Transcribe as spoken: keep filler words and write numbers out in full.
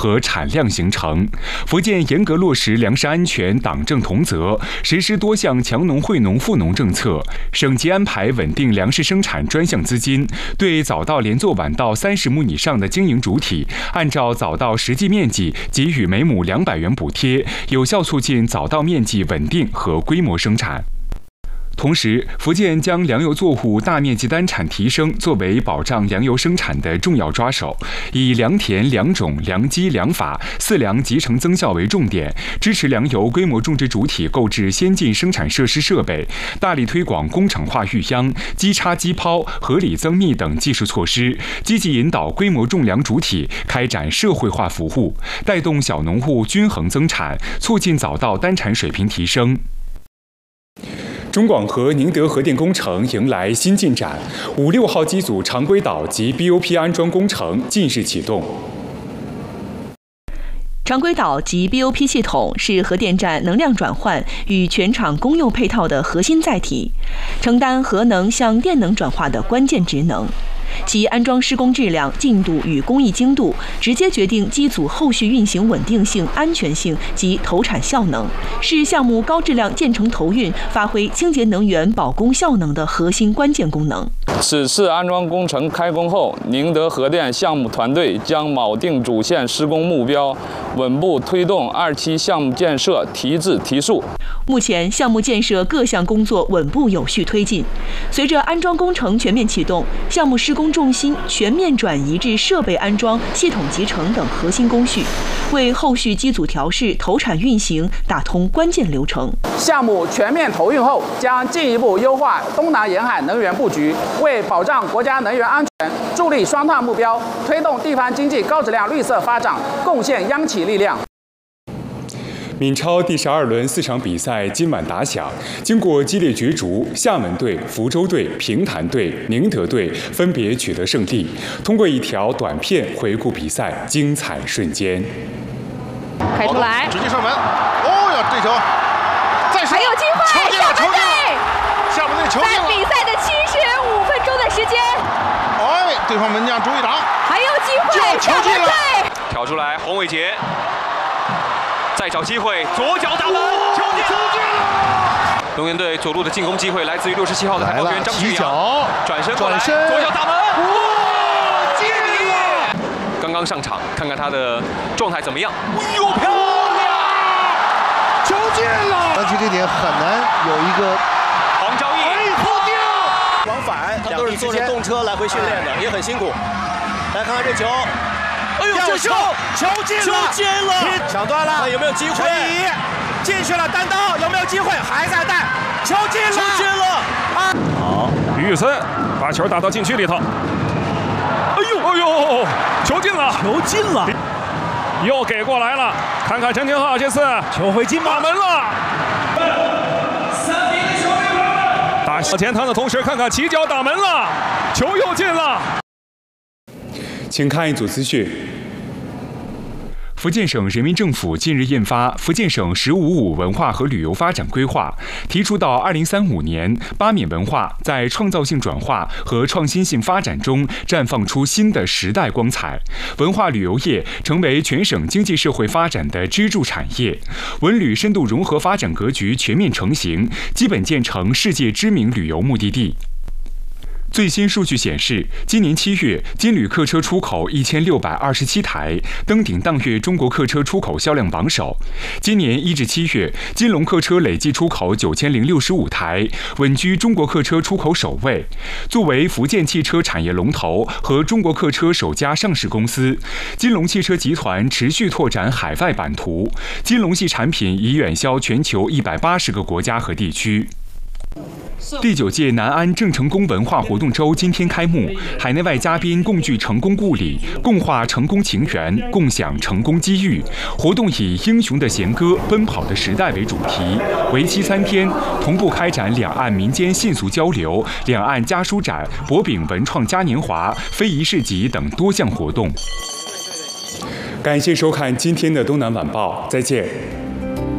和产量形成。福建严格落实粮食安全党政同责，实施多项强农惠农富农政策，省级安排稳定粮食生产专项资金，对早稻连作晚稻三十亩以上的经营主体，按照早稻实际面积给予每亩两百元补贴，有效促进早稻面积稳定和规模生产。同时，福建将粮油作物大面积单产提升作为保障粮油生产的重要抓手，以良田、良种、良机、良法四粮集成增效为重点，支持粮油规模种植主体购置先进生产设施设备，大力推广工厂化育秧、机插机抛、合理增密等技术措施，积极引导规模种粮主体开展社会化服务，带动小农户均衡增产，促进早稻单产水平提升。中广核宁德核电工程迎来新进展，五六号机组常规岛及 B O P 安装工程近日启动。 常规岛及 B O P 系统是核电站能量转换与全厂公用配套的核心载体，承担核能向电能转化的关键职能。其安装施工质量、进度与工艺精度，直接决定机组后续运行稳定性、安全性及投产效能，是项目高质量建成投运、发挥清洁能源保供效能的核心关键功能。 此次安装工程开工后，宁德核电项目团队将铆定主线施工目标，稳步推动二期项目建设提质提速。 目前，项目建设各项工作稳步有序推进。随着安装工程全面启动，项目施工重心全面转移至设备安装、系统集成等核心工序，为后续机组调试、投产运行打通关键流程。 项目全面投运后，将进一步优化东南沿海能源布局，为保障国家能源安全、助力双碳目标、推动地方经济高质量绿色发展，贡献央企力量。 闽超第十二轮四场比赛今晚打响，经过激烈角逐，厦门队、福州队、平潭队、宁德队分别取得胜利。通过一条短片回顾比赛精彩瞬间。 开出来， 直接上门。哦呀，这球！再还有机会， 厦门队，厦门队球进了。 在比赛的七十五分钟的时间， 哎，对方门将朱一达还有机会， 球进了。 挑出来，洪伟杰。再找机会，左脚打门，球进了！龙岩队左路的进攻机会来自于六十七号的海防员张旭阳，转身过来，左脚打门，哇！进了！刚刚上场，看看他的状态怎么样？哟，漂亮！ 球进了！ 山区这点很难有一个黄昭义破掉， 往返，两队坐着动车来回训练的，也很辛苦。来看看这球。 哎呦，这球球进了， 球进了， 抢断了， 有没有机会？ 进去了，单刀有没有机会？还在带，球进了， 球进了！ 啊， 好，于宇森把球打到禁区里头。哎呦哎呦，球进了， 球进了， 又给过来了。看看陈廷浩这次球会进打门了。打前堂的同时，看看起脚打门了，球又进了。 请看一组资讯。福建省人民政府近日印发《福建省“十五五”文化和旅游发展规划》，提出到二零三五年，巴闽文化在创造性转化和创新性发展中绽放出新的时代光彩，文化旅游业成为全省经济社会发展的支柱产业，文旅深度融合发展格局全面成型，基本建成世界知名旅游目的地。最新数据显示，今年七月，金旅客车出口一千六百二十七台，登顶当月中国客车出口销量榜首。今年一至七月，金龙客车累计出口九千零六十五台，稳居中国客车出口首位。作为福建汽车产业龙头和中国客车首家上市公司，金龙汽车集团持续拓展海外版图，金龙系产品已远销全球一百八十个国家和地区。第九届南安郑成功文化活动周今天开幕，海内外嘉宾共聚成功故里，共话成功情缘，共享成功机遇。活动以“英雄的弦歌，奔跑的时代”为主题，为期三天，同步开展两岸民间信俗交流、两岸家书展、博饼文创嘉年华、非遗市集等多项活动。感谢收看今天的东南晚报，再见。